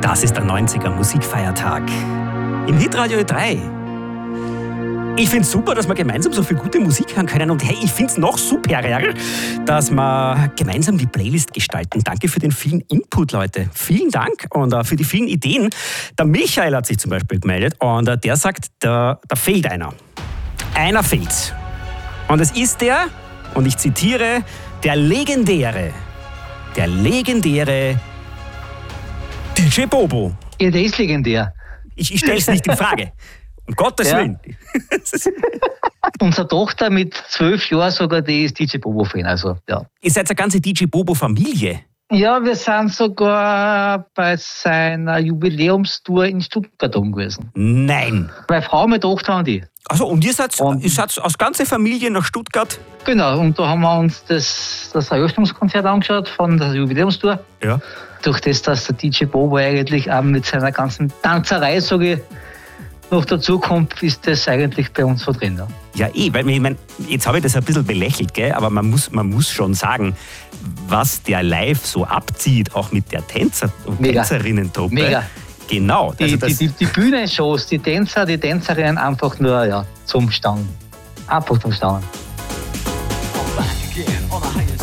Das ist der 90er Musikfeiertag im Hitradio Ö3. Ich finde es super, dass wir gemeinsam so viel gute Musik hören können. Und hey, ich finde es noch superer, dass wir gemeinsam die Playlist gestalten. Danke für den vielen Input, Leute. Vielen Dank und für die vielen Ideen. Der Michael hat sich zum Beispiel gemeldet und der sagt, da fehlt einer. Einer fehlt. Und es ist der, und ich zitiere, der legendäre DJ Bobo. Ja, der ist legendär. Ich stelle es nicht in Frage. Um Gottes Willen. Unsere Tochter mit 12 Jahren sogar, die ist DJ Bobo-Fan. Also, ja. Ihr seid eine ganze DJ Bobo-Familie. Ja, wir sind sogar bei seiner Jubiläumstour in Stuttgart gewesen. Nein. Meine Frau, meine Tochter und ich. Also, und ihr seid als ganze Familie nach Stuttgart? Genau, und da haben wir uns das Eröffnungskonzert angeschaut von der Jubiläumstour. Ja. Durch das, dass der DJ Bobo eigentlich auch mit seiner ganzen Tanzerei, sage ich, noch dazu kommt, ist das eigentlich bei uns so drin. Ja, weil ich meine, jetzt habe ich das ein bisschen belächelt, gell? Aber man muss schon sagen, was der live so abzieht, auch mit der Tänzer- und Tänzerinnen-Truppe. Mega. Genau. Die Bühnenshows, die Tänzer, die Tänzerinnen einfach nur zum Staunen. Einfach zum Staunen.